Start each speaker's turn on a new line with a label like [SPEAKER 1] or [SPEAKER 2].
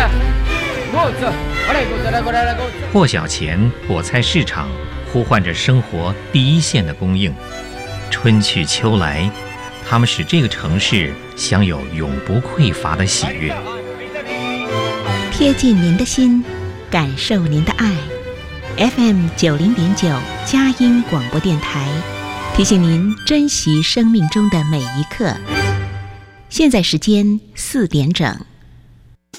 [SPEAKER 1] 破晓前，果菜市场呼唤着生活第一线的供应。春去秋来，它们使这个城市享有永不匮乏的喜悦。
[SPEAKER 2] 贴近您的心，感受您的爱。FM 90.9佳音广播电台提醒您珍惜生命中的每一刻。现在时间4点整。